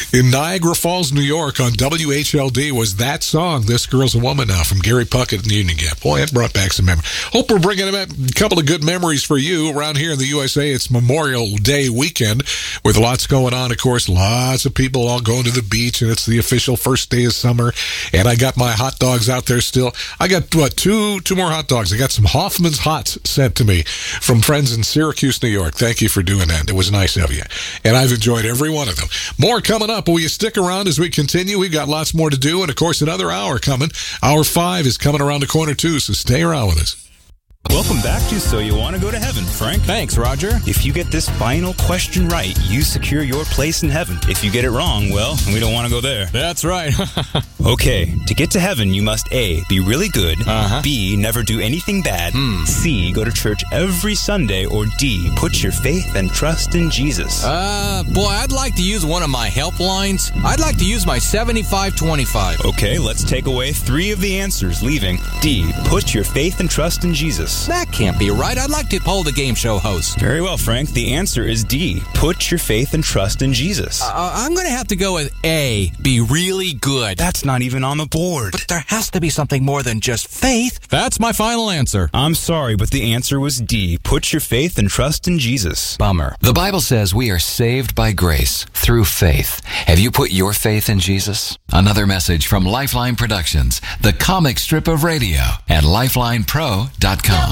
in Niagara Falls, New York on WHLD was That Song, This Girl's a Woman Now, from Gary Puckett and Union Gap. Boy, that brought back some memories. Hope we're bringing back a couple of good memories for you. Around here in the USA, it's Memorial Day weekend with lots going on. Of course, lots of people all going to the beach, and it's the official first day of summer. And I got my hot dogs out there still. I got, two more hot dogs. I got some Hoffman's Hots sent to me from friends in Syracuse, New York. Thank you for doing that. It was nice of you. And I've enjoyed every one of them. More coming up. Will you stick around as we continue? We've got lots more to do. And, of course, another hour coming. Hour 5 is coming around the corner, too, so stay around with us. Welcome back to So You Want to Go to Heaven, Frank. Thanks, Roger. If you get this final question right, you secure your place in heaven. If you get it wrong, well, we don't want to go there. That's right. Okay, to get to heaven, you must A, be really good, B, never do anything bad, C, go to church every Sunday, or D, put your faith and trust in Jesus. Boy, I'd like to use one of my helplines. I'd like to use my 75-25. Okay, let's take away 3 of the answers, leaving D, put your faith and trust in Jesus. That can't be right. I'd like to poll the game show host. Very well, Frank. The answer is D, put your faith and trust in Jesus. I'm going to have to go with A, be really good. That's not even on the board. But there has to be something more than just faith. That's my final answer. I'm sorry, but the answer was D, put your faith and trust in Jesus. Bummer. The Bible says we are saved by grace through faith. Have you put your faith in Jesus? Another message from Lifeline Productions, the comic strip of radio at lifelinepro.com.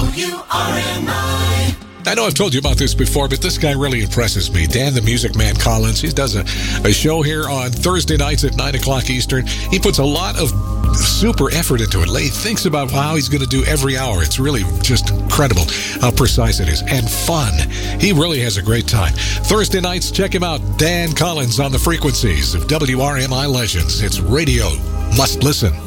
I know I've told you about this before, but this guy really impresses me. Dan the Music Man Collins. He does a show here on Thursday nights at 9 o'clock Eastern. He puts a lot of super effort into it. He thinks about how he's going to do every hour. It's really just incredible how precise it is and fun. He really has a great time. Thursday nights, check him out. Dan Collins on the frequencies of WRMI Legends. It's radio. Must listen.